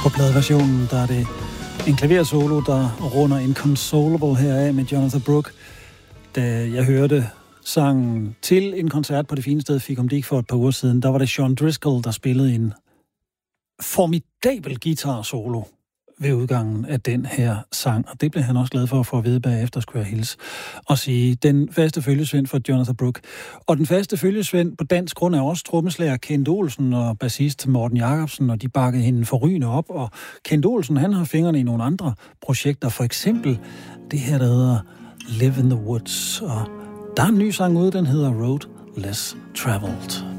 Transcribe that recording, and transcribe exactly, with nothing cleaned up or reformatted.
På pladeversionen, der er det en klaversolo, der runder Inconsolable heraf med Jonathan Brooke. Da jeg hørte sangen til en koncert på Det Fine Sted, fik om det ikke for et par uger siden, der var det Sean Driscoll, der spillede en formidabel guitar-solo ved udgangen af den her sang, og det blev han også glad for at få at vide bagefter, skulle jeg hilse og sige. Den faste følgesvend for Jonathan Brooke. Og den faste følgesvend på dansk grund er også trommeslager Kent Olsen og bassist Morten Jacobsen, og de bakkede hende forrygende op, og Kent Olsen, han har fingrene i nogle andre projekter, for eksempel det her, der hedder Live in the Woods, og der er en ny sang ude, den hedder Road Less Traveled.